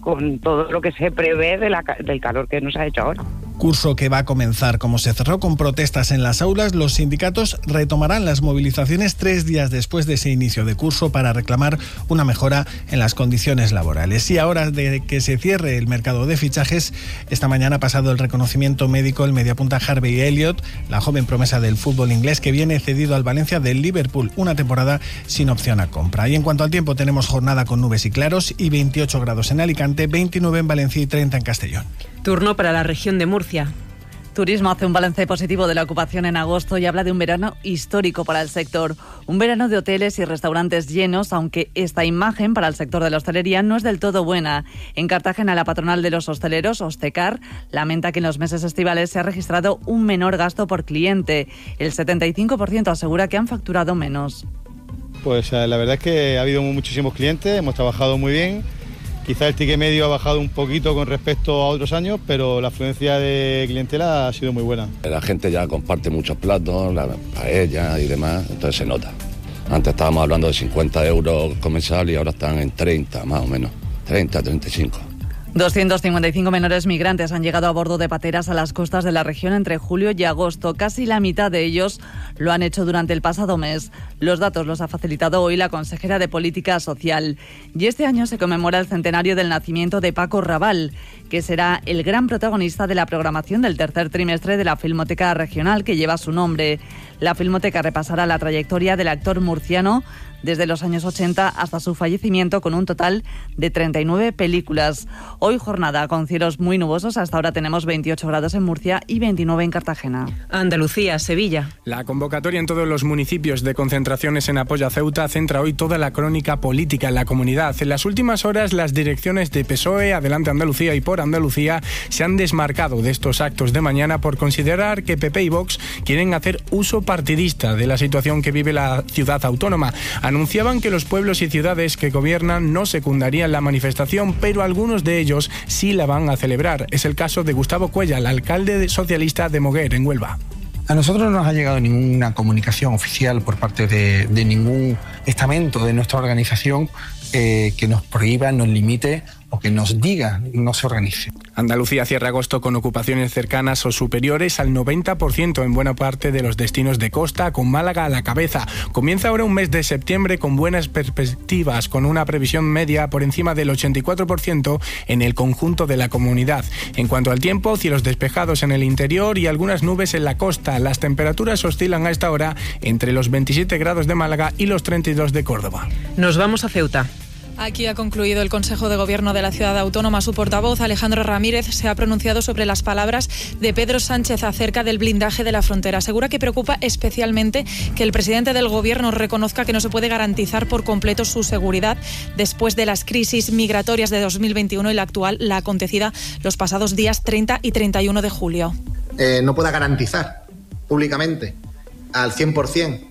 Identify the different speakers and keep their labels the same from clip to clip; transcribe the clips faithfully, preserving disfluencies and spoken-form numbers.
Speaker 1: con todo lo que se prevé de la, del calor que nos ha hecho ahora.
Speaker 2: Curso que va a comenzar. Como se cerró con protestas en las aulas, los sindicatos retomarán las movilizaciones tres días después de ese inicio de curso para reclamar una mejora en las condiciones laborales. Y ahora de que se cierre el mercado de fichajes, esta mañana ha pasado el reconocimiento médico el mediapunta Harvey Elliott, la joven promesa del fútbol inglés que viene cedido al Valencia del Liverpool, una temporada sin opción a compra. Y en cuanto al tiempo, tenemos jornada con nubes y claros y veintiocho grados en Alicante, veintinueve en Valencia y treinta en Castellón.
Speaker 3: Turno para la región de Murcia. Turismo hace un balance positivo de la ocupación en agosto y habla de un verano histórico para el sector. Un verano de hoteles y restaurantes llenos, aunque esta imagen para el sector de la hostelería no es del todo buena. En Cartagena, la patronal de los hosteleros, Hostecar, lamenta que en los meses estivales se ha registrado un menor gasto por cliente. El setenta y cinco por ciento asegura que han facturado menos.
Speaker 4: Pues la verdad es que ha habido muchísimos clientes, hemos trabajado muy bien. Quizá el ticket medio ha bajado un poquito con respecto a otros años, pero la afluencia de clientela ha sido muy buena.
Speaker 5: La gente ya comparte muchos platos, la paella y demás, entonces se nota. Antes estábamos hablando de cincuenta euros comensal y ahora están en treinta más o menos, treinta, treinta y cinco.
Speaker 3: doscientos cincuenta y cinco menores migrantes han llegado a bordo de pateras a las costas de la región entre julio y agosto. Casi la mitad de ellos lo han hecho durante el pasado mes. Los datos los ha facilitado hoy la consejera de Política Social. Y este año se conmemora el centenario del nacimiento de Paco Raval, que será el gran protagonista de la programación del tercer trimestre de la Filmoteca Regional que lleva su nombre. La Filmoteca repasará la trayectoria del actor murciano desde los años ochenta hasta su fallecimiento, con un total de treinta y nueve películas. Hoy jornada con cielos muy nubosos, hasta ahora tenemos veintiocho grados en Murcia y veintinueve en Cartagena.
Speaker 6: Andalucía, Sevilla.
Speaker 7: La convocatoria en todos los municipios de concentraciones en apoyo a Ceuta centra hoy toda la crónica política en la comunidad. En las últimas horas, las direcciones de P S O E, Adelante Andalucía y Por Andalucía se han desmarcado de estos actos de mañana por considerar que P P y Vox quieren hacer uso partidista de la situación que vive la ciudad autónoma. Anunciaban que los pueblos y ciudades que gobiernan no secundarían la manifestación, pero algunos de ellos sí la van a celebrar. Es el caso de Gustavo Cuella, el alcalde socialista de Moguer, en Huelva.
Speaker 8: A nosotros no nos ha llegado ninguna comunicación oficial por parte de, de ningún estamento de nuestra organización eh, que nos prohíba, nos limite o que nos diga no se organice.
Speaker 7: Andalucía cierra agosto con ocupaciones cercanas o superiores al noventa por ciento en buena parte de los destinos de costa, con Málaga a la cabeza. Comienza ahora un mes de septiembre con buenas perspectivas, con una previsión media por encima del ochenta y cuatro por ciento en el conjunto de la comunidad. En cuanto al tiempo, cielos despejados en el interior y algunas nubes en la costa. Las temperaturas oscilan a esta hora entre los veintisiete grados de Málaga y los treinta y dos de Córdoba.
Speaker 6: Nos vamos a Ceuta.
Speaker 9: Aquí ha concluido el Consejo de Gobierno de la Ciudad Autónoma. Su portavoz, Alejandro Ramírez, se ha pronunciado sobre las palabras de Pedro Sánchez acerca del blindaje de la frontera. Asegura que preocupa especialmente que el presidente del Gobierno reconozca que no se puede garantizar por completo su seguridad después de las crisis migratorias de dos mil veintiuno y la actual, la acontecida los pasados días treinta y treinta y uno de julio.
Speaker 10: Eh, no pueda garantizar públicamente al cien por ciento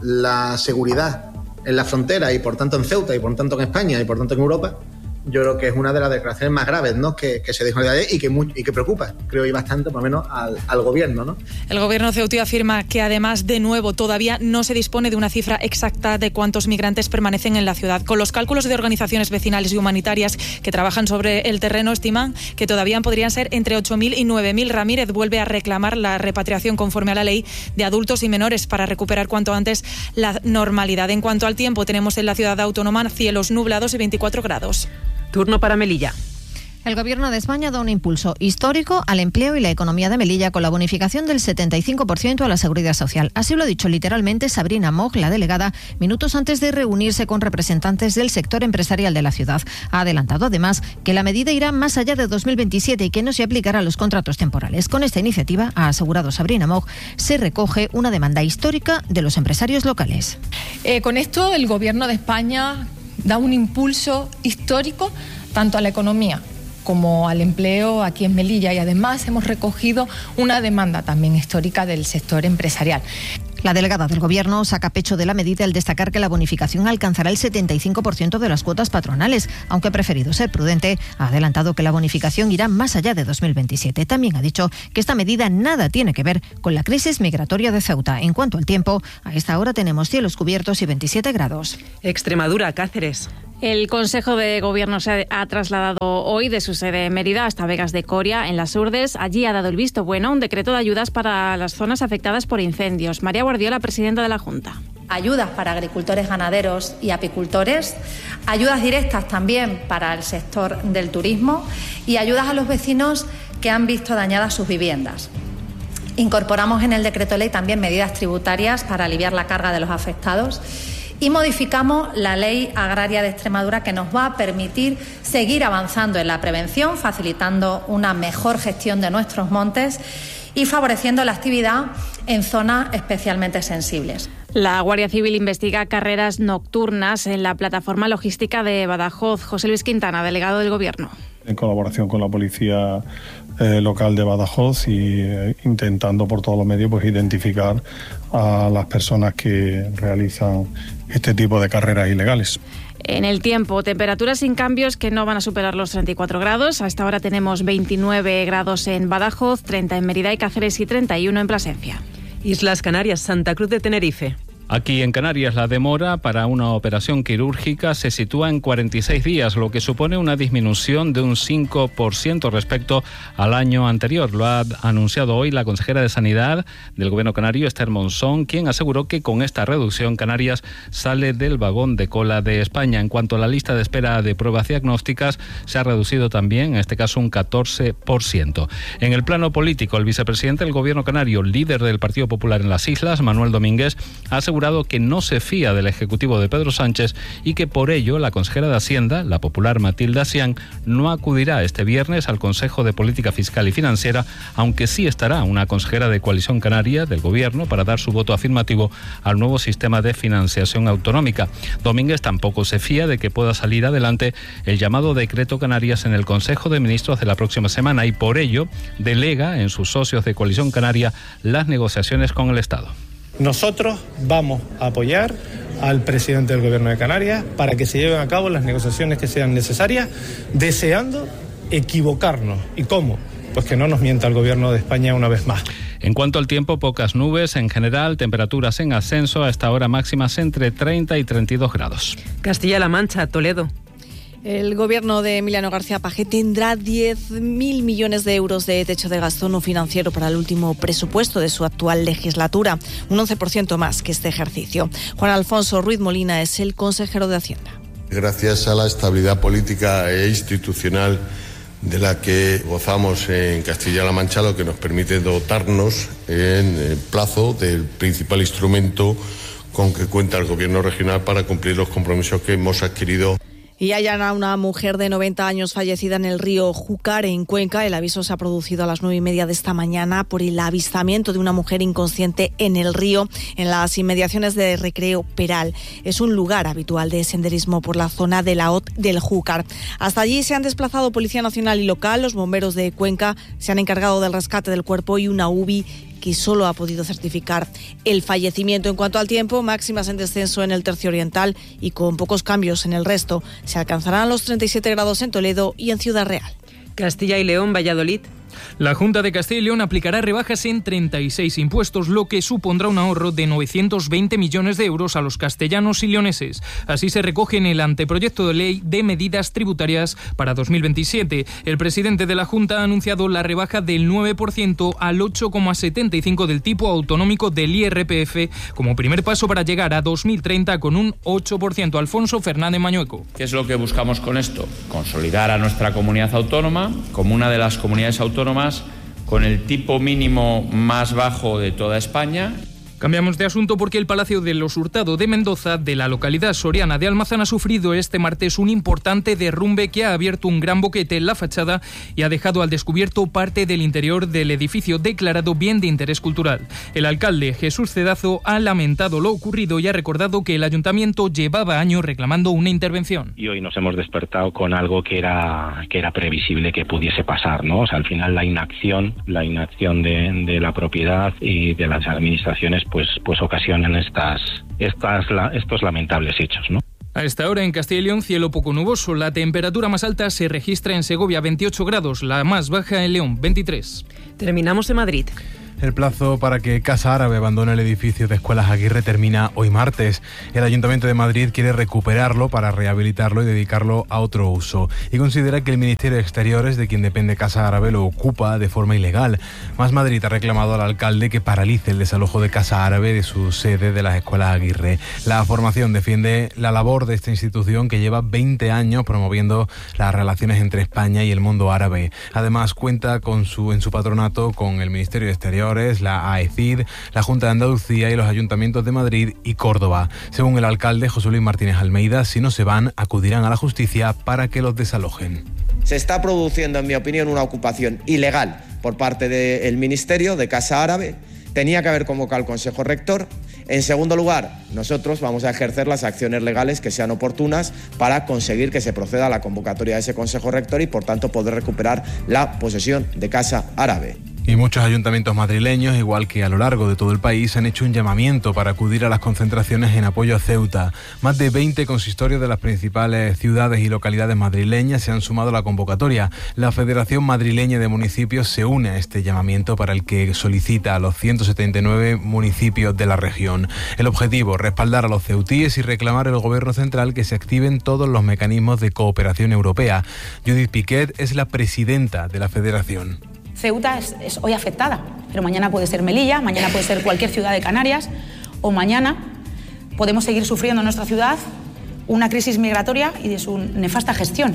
Speaker 10: la seguridad en la frontera y por tanto en Ceuta y por tanto en España y por tanto en Europa, yo creo que es una de las declaraciones más graves, ¿no?, que, que se dijo de ayer y que, muy, y que preocupa, creo, y bastante, por lo menos, al, al gobierno, ¿no?
Speaker 9: El gobierno ceutí afirma que además, de nuevo, todavía no se dispone de una cifra exacta de cuántos migrantes permanecen en la ciudad. Con los cálculos de organizaciones vecinales y humanitarias que trabajan sobre el terreno, estiman que todavía podrían ser entre ocho mil y nueve mil. Ramírez vuelve a reclamar la repatriación conforme a la ley de adultos y menores para recuperar cuanto antes la normalidad. En cuanto al tiempo, tenemos en la ciudad autónoma cielos nublados y veinticuatro grados.
Speaker 6: Turno para Melilla.
Speaker 11: El Gobierno de España da un impulso histórico al empleo y la economía de Melilla con la bonificación del setenta y cinco por ciento a la Seguridad Social. Así lo ha dicho literalmente Sabrina Moj, la delegada, minutos antes de reunirse con representantes del sector empresarial de la ciudad. Ha adelantado además que la medida irá más allá de dos mil veintisiete y que no se aplicará a los contratos temporales. Con esta iniciativa, ha asegurado Sabrina Moj, se recoge una demanda histórica de los empresarios locales.
Speaker 12: Eh, con esto, el Gobierno de España da un impulso histórico tanto a la economía como al empleo aquí en Melilla, y además hemos recogido una demanda también histórica del sector empresarial.
Speaker 11: La delegada del Gobierno saca pecho de la medida al destacar que la bonificación alcanzará el setenta y cinco por ciento de las cuotas patronales. Aunque ha preferido ser prudente, ha adelantado que la bonificación irá más allá de dos mil veintisiete. También ha dicho que esta medida nada tiene que ver con la crisis migratoria de Ceuta. En cuanto al tiempo, a esta hora tenemos cielos cubiertos y veintisiete grados.
Speaker 6: Extremadura, Cáceres.
Speaker 13: El Consejo de Gobierno se ha trasladado hoy de su sede en Mérida hasta Vegas de Coria, en las Urdes. Allí ha dado el visto bueno a un decreto de ayudas para las zonas afectadas por incendios. María Guardiola, presidenta de la Junta.
Speaker 14: Ayudas para agricultores, ganaderos y apicultores, ayudas directas también para el sector del turismo y ayudas a los vecinos que han visto dañadas sus viviendas. Incorporamos en el decreto ley también medidas tributarias para aliviar la carga de los afectados. Y modificamos la Ley Agraria de Extremadura, que nos va a permitir seguir avanzando en la prevención, facilitando una mejor gestión de nuestros montes y favoreciendo la actividad en zonas especialmente sensibles.
Speaker 13: La Guardia Civil investiga carreras nocturnas en la plataforma logística de Badajoz. José Luis Quintana, delegado del Gobierno.
Speaker 15: En colaboración con la policía eh, local de Badajoz y eh, intentando por todos los medios pues identificar a las personas que realizan este tipo de carreras ilegales.
Speaker 13: En el tiempo, temperaturas sin cambios que no van a superar los treinta y cuatro grados. Hasta ahora tenemos veintinueve grados en Badajoz, treinta en Mérida y Cáceres y treinta y uno en Plasencia.
Speaker 6: Islas Canarias, Santa Cruz de Tenerife.
Speaker 16: Aquí en Canarias la demora para una operación quirúrgica se sitúa en cuarenta y seis días, lo que supone una disminución de un cinco por ciento respecto al año anterior. Lo ha anunciado hoy la consejera de Sanidad del Gobierno canario, Esther Monzón, quien aseguró que con esta reducción Canarias sale del vagón de cola de España. En cuanto a la lista de espera de pruebas diagnósticas, se ha reducido también, en este caso, un catorce por ciento. En el plano político, el vicepresidente del Gobierno canario, líder del Partido Popular en las Islas, Manuel Domínguez, ha asegurado que no se fía del Ejecutivo de Pedro Sánchez y que por ello la consejera de Hacienda, la popular Matilda Sián, no acudirá este viernes al Consejo de Política Fiscal y Financiera, aunque sí estará una consejera de Coalición Canaria del Gobierno para dar su voto afirmativo al nuevo sistema de financiación autonómica. Domínguez tampoco se fía de que pueda salir adelante el llamado Decreto Canarias en el Consejo de Ministros de la próxima semana y por ello delega en sus socios de Coalición Canaria las negociaciones con el Estado.
Speaker 17: Nosotros vamos a apoyar al presidente del Gobierno de Canarias para que se lleven a cabo las negociaciones que sean necesarias, deseando equivocarnos. ¿Y cómo? Pues que no nos mienta el Gobierno de España una vez más.
Speaker 16: En cuanto al tiempo, pocas nubes en general, temperaturas en ascenso, a esta hora máximas entre treinta y treinta y dos grados.
Speaker 6: Castilla-La Mancha, Toledo.
Speaker 18: El gobierno de Emiliano García Paje tendrá diez mil millones de euros de techo de gasto no financiero para el último presupuesto de su actual legislatura, un once por ciento más que este ejercicio. Juan Alfonso Ruiz Molina es el consejero de Hacienda.
Speaker 19: Gracias a la estabilidad política e institucional de la que gozamos en Castilla-La Mancha, lo que nos permite dotarnos en plazo del principal instrumento con que cuenta el gobierno regional para cumplir los compromisos que hemos adquirido.
Speaker 18: Y hallan a una mujer de noventa años fallecida en el río Júcar, en Cuenca. El aviso se ha producido a las nueve y media de esta mañana por el avistamiento de una mujer inconsciente en el río, en las inmediaciones de Recreo Peral. Es un lugar habitual de senderismo por la zona de la O T del Júcar. Hasta allí se han desplazado Policía Nacional y local, los bomberos de Cuenca se han encargado del rescate del cuerpo y una U B I que solo ha podido certificar el fallecimiento. En cuanto al tiempo, máximas en descenso en el tercio oriental y con pocos cambios en el resto. Se alcanzarán los treinta y siete grados en Toledo y en Ciudad Real.
Speaker 6: Castilla y León, Valladolid.
Speaker 20: La Junta de Castilla y León aplicará rebajas en treinta y seis impuestos, lo que supondrá un ahorro de novecientos veinte millones de euros a los castellanos y leoneses. Así se recoge en el anteproyecto de ley de medidas tributarias para dos mil veintisiete. El presidente de la Junta ha anunciado la rebaja del nueve por ciento al ocho coma setenta y cinco por ciento del tipo autonómico del I R P F como primer paso para llegar a dos mil treinta con un ocho por ciento. Alfonso Fernández Mañueco.
Speaker 21: ¿Qué es lo que buscamos con esto? Consolidar a nuestra comunidad autónoma como una de las comunidades autónomas con el tipo mínimo más bajo de toda España.
Speaker 20: Cambiamos de asunto porque el Palacio de los Hurtado de Mendoza, de la localidad soriana de Almazán, ha sufrido este martes un importante derrumbe que ha abierto un gran boquete en la fachada y ha dejado al descubierto parte del interior del edificio declarado bien de interés cultural. El alcalde, Jesús Cedazo, ha lamentado lo ocurrido y ha recordado que el ayuntamiento llevaba años reclamando una intervención.
Speaker 22: Y hoy nos hemos despertado con algo que era, que era previsible que pudiese pasar, ¿no? O sea, al final la inacción, la inacción de, de la propiedad y de las administraciones pues pues ocasionan estas estas estos lamentables hechos, ¿no?
Speaker 20: A esta hora en Castilla y León, cielo poco nuboso. La temperatura más alta se registra en Segovia, veintiocho grados, la más baja en León, veintitrés.
Speaker 6: Terminamos en Madrid.
Speaker 1: El plazo para que Casa Árabe abandone el edificio de Escuelas Aguirre termina hoy martes. El Ayuntamiento de Madrid quiere recuperarlo para rehabilitarlo y dedicarlo a otro uso. Y considera que el Ministerio de Exteriores, de quien depende Casa Árabe, lo ocupa de forma ilegal. Más Madrid ha reclamado al alcalde que paralice el desalojo de Casa Árabe de su sede de las Escuelas Aguirre. La formación defiende la labor de esta institución que lleva veinte años promoviendo las relaciones entre España y el mundo árabe. Además, cuenta con su, en su patronato con el Ministerio de Exteriores, la A E C I D, la Junta de Andalucía y los ayuntamientos de Madrid y Córdoba. Según el alcalde José Luis Martínez Almeida, si no se van, acudirán a la justicia para que los desalojen.
Speaker 2: Se está produciendo, en mi opinión, una ocupación ilegal por parte del Ministerio de Casa Árabe. Tenía que haber convocado al Consejo Rector. En segundo lugar, nosotros vamos a ejercer las acciones legales que sean oportunas para conseguir que se proceda a la convocatoria de ese Consejo Rector y, por tanto, poder recuperar la posesión de Casa Árabe.
Speaker 1: Y muchos ayuntamientos madrileños, igual que a lo largo de todo el país, han hecho un llamamiento para acudir a las concentraciones en apoyo a Ceuta. Más de veinte consistorios de las principales ciudades y localidades madrileñas se han sumado a la convocatoria. La Federación Madrileña de Municipios se une a este llamamiento para el que solicita a los ciento setenta y nueve municipios de la región. El objetivo, respaldar a los ceutíes y reclamar al Gobierno central que se activen todos los mecanismos de cooperación europea. Judith Piquet es la presidenta de la Federación.
Speaker 23: Ceuta es, es hoy afectada, pero mañana puede ser Melilla, mañana puede ser cualquier ciudad de Canarias, o mañana podemos seguir sufriendo en nuestra ciudad una crisis migratoria y de su nefasta gestión.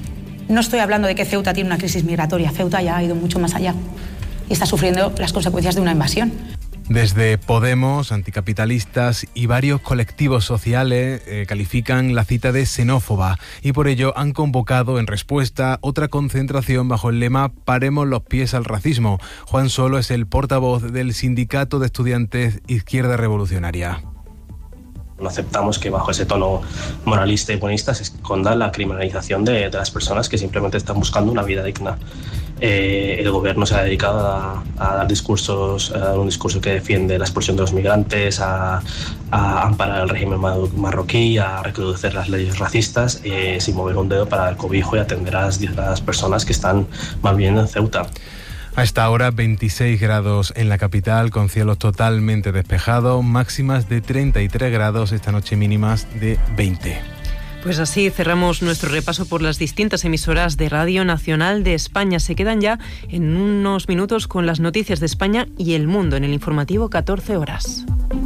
Speaker 23: No estoy hablando de que Ceuta tiene una crisis migratoria, Ceuta ya ha ido mucho más allá y está sufriendo las consecuencias de una invasión.
Speaker 1: Desde Podemos, anticapitalistas y varios colectivos sociales eh, califican la cita de xenófoba y por ello han convocado en respuesta otra concentración bajo el lema Paremos los pies al racismo. Juan Solo es el portavoz del Sindicato de Estudiantes Izquierda Revolucionaria.
Speaker 24: No aceptamos que bajo ese tono moralista y buenista se esconda la criminalización de, de las personas que simplemente están buscando una vida digna. Eh, el gobierno se ha dedicado a, a dar discursos, a dar un discurso que defiende la expulsión de los migrantes, a, a amparar el régimen marroquí, a recrudecer las leyes racistas, eh, sin mover un dedo para dar cobijo y atender a las, a las personas que están malviviendo en Ceuta.
Speaker 1: A esta hora veintiséis grados en la capital con cielos totalmente despejados, máximas de treinta y tres grados, esta noche mínimas de veinte.
Speaker 6: Pues así cerramos nuestro repaso por las distintas emisoras de Radio Nacional de España. Se quedan ya en unos minutos con las noticias de España y el mundo en el informativo catorce horas.